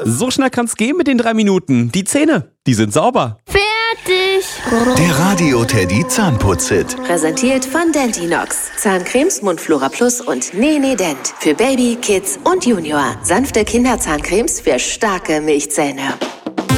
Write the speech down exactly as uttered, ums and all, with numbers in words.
So schnell kann's gehen mit den drei Minuten. Die Zähne, die sind sauber. Fertig. Der Radio Teddy Zahnputz-Hit. Präsentiert von Dentinox. Zahncremes, Mundflora Plus und Nene Dent. Für Baby, Kids und Junior. Sanfte Kinderzahncremes für starke Milchzähne.